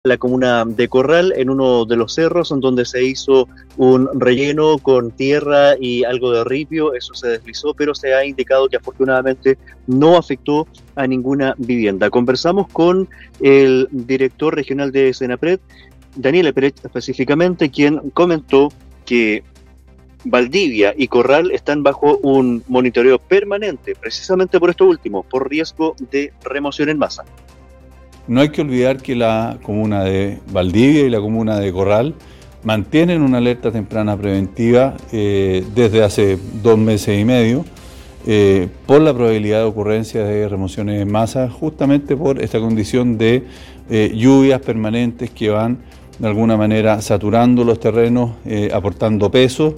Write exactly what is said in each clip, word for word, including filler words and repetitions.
la comuna de Corral, en uno de los cerros, en donde se hizo un relleno con tierra y algo de ripio. Eso se deslizó, pero se ha indicado que afortunadamente no afectó a ninguna vivienda. Conversamos con el director regional de Senapred, Daniel Eperet específicamente, quien comentó que Valdivia y Corral están bajo un monitoreo permanente, precisamente por esto último, por riesgo de remoción en masa. No hay que olvidar que la comuna de Valdivia y la comuna de Corral mantienen una alerta temprana preventiva eh, desde hace dos meses y medio eh, por la probabilidad de ocurrencia de remociones en masa, justamente por esta condición de eh, lluvias permanentes que van de alguna manera saturando los terrenos, eh, aportando peso.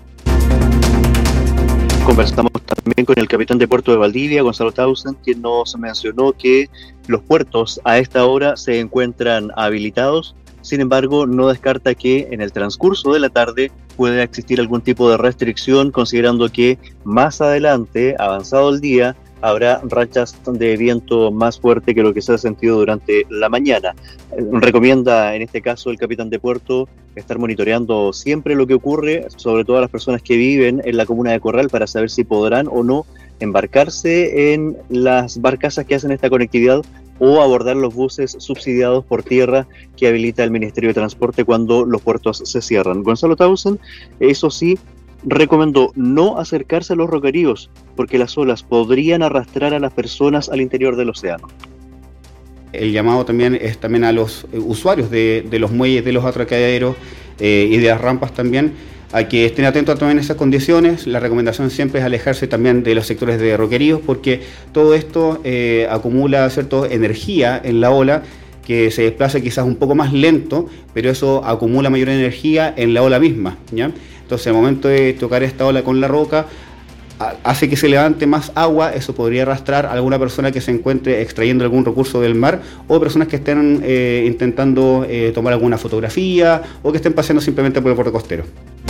Conversamos también con el capitán de Puerto de Valdivia, Gonzalo Tausen, quien nos mencionó que los puertos a esta hora se encuentran habilitados. Sin embargo, no descarta que en el transcurso de la tarde pueda existir algún tipo de restricción, considerando que más adelante, avanzado el día, habrá rachas de viento más fuerte que lo que se ha sentido durante la mañana. Recomienda en este caso el capitán de puerto estar monitoreando siempre lo que ocurre, sobre todo a las personas que viven en la comuna de Corral, para saber si podrán o no embarcarse en las barcazas que hacen esta conectividad o abordar los buses subsidiados por tierra que habilita el Ministerio de Transporte cuando los puertos se cierran. Gonzalo Tausen, eso sí, recomendó no acercarse a los roqueríos porque las olas podrían arrastrar a las personas al interior del océano. El llamado también es también a los usuarios de, de los muelles, de los atracaderos eh, y de las rampas también, a que estén atentos también a esas condiciones. La recomendación siempre es alejarse también de los sectores de roqueríos, porque todo esto eh, acumula cierta energía en la ola, que se desplaza quizás un poco más lento, pero eso acumula mayor energía en la ola misma, ¿ya? Entonces, al momento de tocar esta ola con la roca, hace que se levante más agua. Eso podría arrastrar a alguna persona que se encuentre extrayendo algún recurso del mar, o personas que estén eh, intentando eh, tomar alguna fotografía, o que estén paseando simplemente por el borde costero.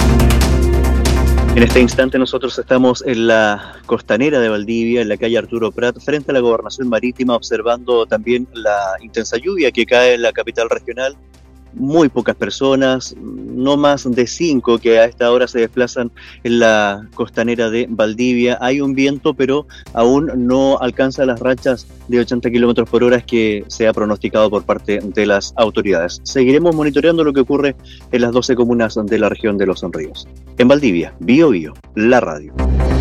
En este instante nosotros estamos en la costanera de Valdivia, en la calle Arturo Prat, frente a la Gobernación Marítima, observando también la intensa lluvia que cae en la capital regional. Muy pocas personas, no más de cinco que a esta hora se desplazan en la costanera de Valdivia. Hay un viento, pero aún no alcanza las rachas de ochenta kilómetros por hora que se ha pronosticado por parte de las autoridades. Seguiremos monitoreando lo que ocurre en las doce comunas de la región de Los Ríos. En Valdivia, Bio Bio, la radio.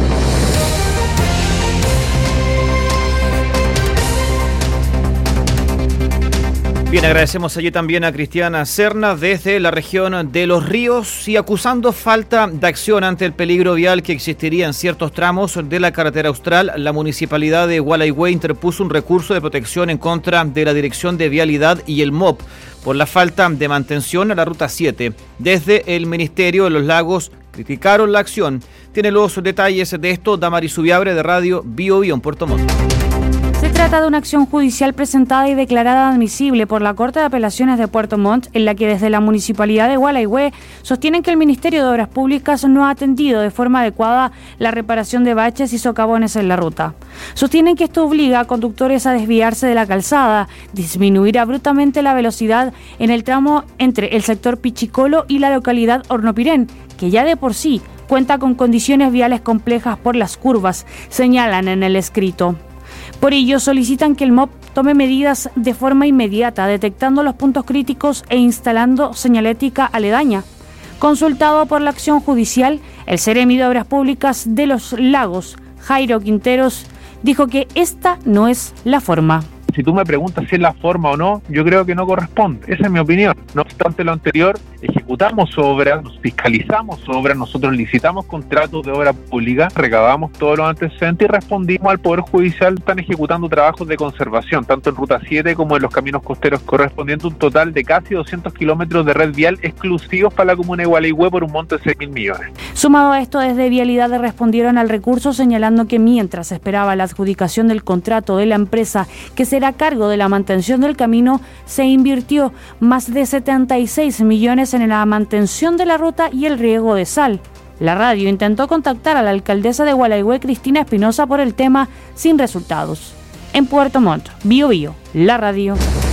Bien, agradecemos allí también a Cristiana Serna desde la región de Los Ríos, y acusando falta de acción ante el peligro vial que existiría en ciertos tramos de la carretera austral, la municipalidad de Gualeguay interpuso un recurso de protección en contra de la Dirección de Vialidad y el M O P por la falta de mantención a la ruta siete. Desde el Ministerio de los Lagos criticaron la acción. Tiene los detalles de esto Damaris Subiabre, de Radio Bio Bio en Puerto Montt. Se trata de una acción judicial presentada y declarada admisible por la Corte de Apelaciones de Puerto Montt, en la que desde la Municipalidad de Gualeguay sostienen que el Ministerio de Obras Públicas no ha atendido de forma adecuada la reparación de baches y socavones en la ruta. Sostienen que esto obliga a conductores a desviarse de la calzada, disminuir abruptamente la velocidad en el tramo entre el sector Pichicolo y la localidad Hornopirén, que ya de por sí cuenta con condiciones viales complejas por las curvas, señalan en el escrito. Por ello, solicitan que el M O P tome medidas de forma inmediata, detectando los puntos críticos e instalando señalética aledaña. Consultado por la acción judicial, el Seremi de Obras Públicas de Los Lagos, Jairo Quinteros, dijo que esta no es la forma. Si tú me preguntas si es la forma o no, yo creo que no corresponde. Esa es mi opinión. No obstante lo anterior, ejecutamos obras, fiscalizamos obras, nosotros licitamos contratos de obra pública, recabamos todos los antecedentes y respondimos al Poder Judicial. Están ejecutando trabajos de conservación, tanto en Ruta siete como en los caminos costeros, correspondiendo a un total de casi doscientos kilómetros de red vial exclusivos para la comuna de Gualeguay por un monto de seis mil millones. Sumado a esto, desde Vialidad respondieron al recurso, señalando que mientras se esperaba la adjudicación del contrato de la empresa que será a cargo de la mantención del camino, se invirtió más de setenta y seis millones en la mantención de la ruta y el riego de sal. La radio intentó contactar a la alcaldesa de Gualeguay, Cristina Espinosa, por el tema, sin resultados. En Puerto Montt, Bio Bio, la radio.